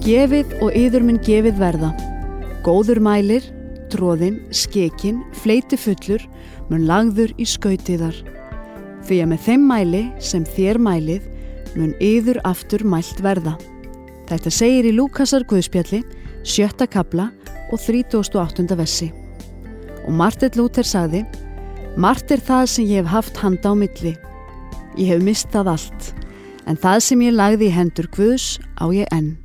Gefið og yður mun gefið verða. Góður mælir, troðinn, skekinn, fleytifullur, mun lagður í skautiðar. Því að með þeim mæli sem þér mælið, mun yður aftur mælt verða. Þetta segir í Lúkasar guðspjalli, 7. kafla og 38. versi. Og Marteinn Lúther sagði: margt það sem ég hef haft handa á milli. Ég hef misst það allt, en það sem ég lagði í hendur Guðs á ég enn.